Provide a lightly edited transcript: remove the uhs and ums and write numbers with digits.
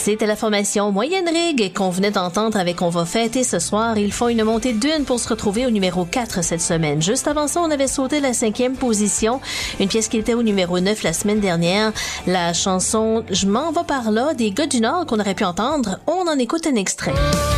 C'était la formation Moyenne Rig qu'on venait d'entendre avec On va fêter ce soir. Ils font une montée d'une pour se retrouver au numéro 4 cette semaine. Juste avant ça, on avait sauté la 5e position. Une pièce qui était au numéro 9 la semaine dernière. La chanson Je m'en vais par là des gars du Nord qu'on aurait pu entendre. On en écoute un extrait.